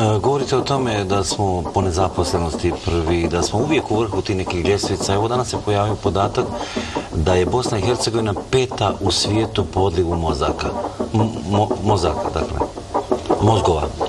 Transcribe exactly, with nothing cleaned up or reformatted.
Govorite o tome da smo po nezaposlenosti prvi, da smo uvijek u vrhu tih nekih ljestvica. Evo danas se pojavio podatak da je Bosna i Hercegovina peta u svijetu po odlivu mozaka. Mo, mozaka, dakle. Mozgova.